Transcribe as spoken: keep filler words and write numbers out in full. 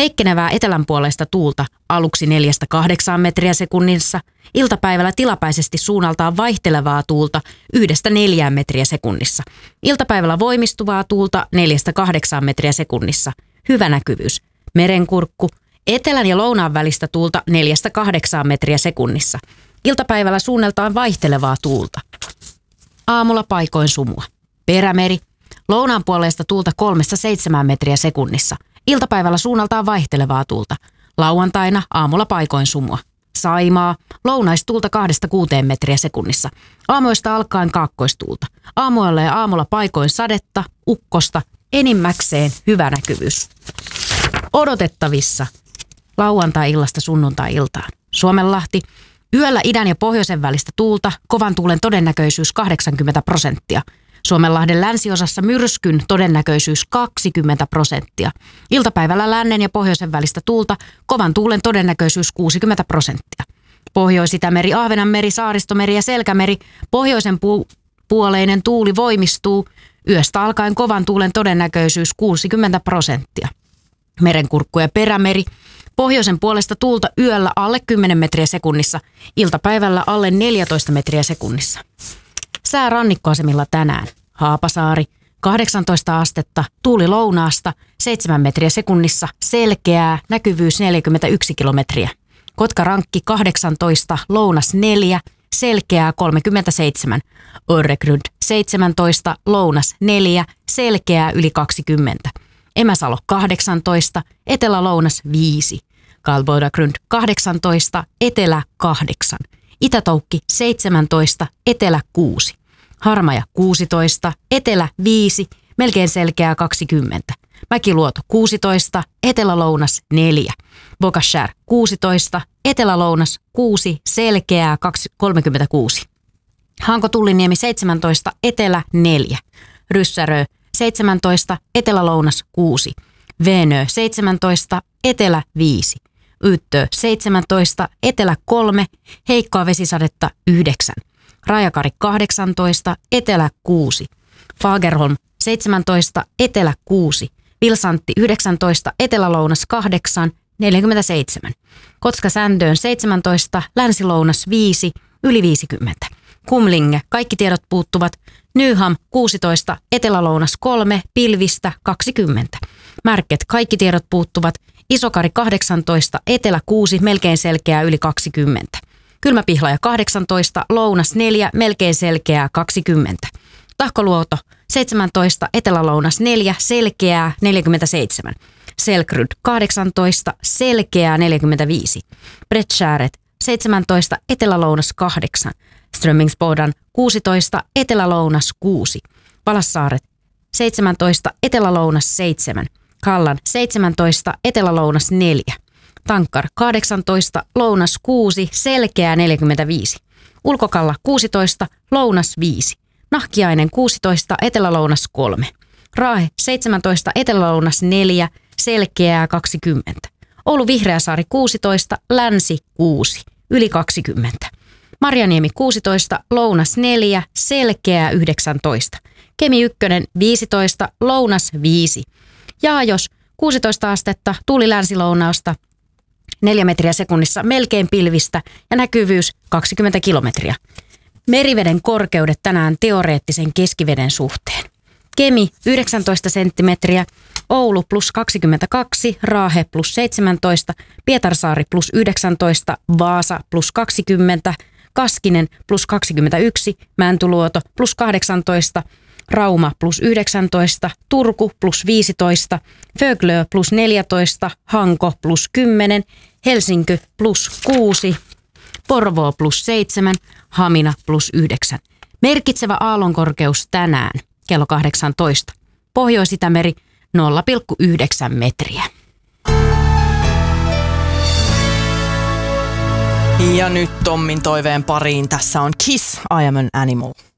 Heikkenevää etelänpuoleista tuulta aluksi neljästä kahdeksaan metriä sekunnissa, iltapäivällä tilapäisesti suunnaltaan vaihtelevaa tuulta yhdestä neljään metriä sekunnissa. Iltapäivällä voimistuvaa tuulta neljästä kahdeksaan metriä sekunnissa. Hyvä näkyvyys. Merenkurkku. Etelän ja lounaan välistä tuulta neljästä kahdeksaan metriä sekunnissa. Iltapäivällä suunnaltaan vaihtelevaa tuulta. Aamulla paikoin sumua. Perämeri. Lounaan puoleista tuulta kolmesta seitsemään metriä sekunnissa. Iltapäivällä suunnaltaan vaihtelevaa tuulta. Lauantaina aamulla paikoin sumua. Saimaa. Lounaistuulta kahdesta kuuteen metriä sekunnissa. Aamuista alkaen kaakkoistuulta. Aamuilla ja aamulla paikoin sadetta, ukkosta, enimmäkseen hyvä näkyvyys. Odotettavissa lauantai-illasta sunnuntai-iltaan. Suomenlahti. Yöllä idän ja pohjoisen välistä tuulta, kovan tuulen todennäköisyys kahdeksankymmentä prosenttia. Suomenlahden länsiosassa myrskyn todennäköisyys kaksikymmentä prosenttia. Iltapäivällä lännen ja pohjoisen välistä tuulta, kovan tuulen todennäköisyys kuusikymmentä prosenttia. Pohjois-Itämeri, Ahvenanmeri, Saaristomeri ja Selkämeri, pohjoisen pu- puoleinen tuuli voimistuu, yöstä alkaen kovan tuulen todennäköisyys kuusikymmentä prosenttia. Merenkurkku ja Perämeri, pohjoisen puolesta tuulta yöllä alle kymmenen metriä sekunnissa, iltapäivällä alle neljätoista metriä sekunnissa. Sää rannikkoasemilla tänään. Haapasaari, kahdeksantoista astetta, tuuli lounaasta, seitsemän metriä sekunnissa, selkeää, näkyvyys neljäkymmentäyksi kilometriä. Kotkarankki kahdeksantoista, lounas neljä, selkeää kolmekymmentäseitsemän. Örregrund seitsemäntoista, lounas neljä, selkeää yli kaksikymmentä. Emäsalo kahdeksantoista, etelä-lounas viisi. Kalboidagrund kahdeksantoista, etelä kahdeksan. Itätoukki seitsemäntoista, etelä kuusi. Harmaja kuusitoista, etelä viisi, melkein selkeää kaksikymmentä. Mäkiluoto kuusitoista, etelä-lounas neljä. Bokashär kuusitoista, etelä-lounas kuusi, selkeää kolmekymmentäkuusi. Hanko-Tulliniemi seitsemäntoista, etelä neljä. Ryssärö seitsemäntoista, etelä-lounas kuusi. Veenö seitsemäntoista, etelä viisi. Yttö seitsemäntoista, etelä kolme, heikkoa vesisadetta yhdeksän. Rajakari kahdeksantoista, etelä kuusi. Fagerholm seitsemäntoista, etelä kuusi. Vilsantti yhdeksäntoista, etelä-lounas kahdeksan, neljäkymmentäseitsemän. Kotka-Sändöön seitsemäntoista, länsi-lounas viisi, yli viisikymmentä. Kumlinge, kaikki tiedot puuttuvat. Nyham kuusitoista, etelä-lounas kolme, pilvistä kaksikymmentä. Märket, kaikki tiedot puuttuvat. Isokari kahdeksantoista, etelä kuusi, melkein selkeää yli kaksikymmentä. Kylmäpihlaja kahdeksantoista, lounas neljä, melkein selkeää kaksikymmentä. Tahkoluoto seitsemäntoista, etelä-lounas neljä, selkeää neljäkymmentäseitsemän. Selkryd kahdeksantoista, selkeää neljäkymmentäviisi. Brettskäret seitsemäntoista, etelä-lounas kahdeksan. Strömmingsbodan kuusitoista, etelä-lounas kuusi. Palassaaret seitsemäntoista, etelä-lounas seitsemän. Kallan seitsemäntoista, etelä-lounas neljä. Tankkar kahdeksantoista, lounas kuusi, selkeää neljäkymmentäviisi. Ulkokalla kuusitoista, lounas viisi. Nahkiainen kuusitoista, etelä-lounas kolme. Raahe seitsemäntoista, etelä-lounas neljä, selkeää kaksikymmentä. Oulu Vihreäsaari kuusitoista, länsi kuusi, yli kaksikymmentä. Marjaniemi kuusitoista, lounas neljä, selkeää yhdeksäntoista. Kemi ykkönen viisitoista, lounas viisi. Jaajos kuusitoista astetta, tuuli länsilounausta, neljä metriä sekunnissa, melkein pilvistä ja näkyvyys kaksikymmentä kilometriä. Meriveden korkeudet tänään teoreettisen keskiveden suhteen. Kemi yhdeksäntoista senttimetriä, Oulu plus kaksikymmentäkaksi, Raahe plus seitsemäntoista, Pietarsaari plus yhdeksäntoista, Vaasa plus kaksikymmentä, Kaskinen plus kaksikymmentäyksi, Mäntyluoto plus kahdeksantoista, Rauma plus yhdeksäntoista, Turku plus viisitoista, Föglö plus neljätoista, Hanko plus kymmenen, Helsinki plus kuusi, Porvoo plus seitsemän, Hamina plus yhdeksän. Merkitsevä aallonkorkeus tänään kello kahdeksantoista. Pohjois-Itämeri nolla pilkku yhdeksän metriä. Ja nyt Tommin toiveen pariin. Tässä on Kiss, I Am an Animal.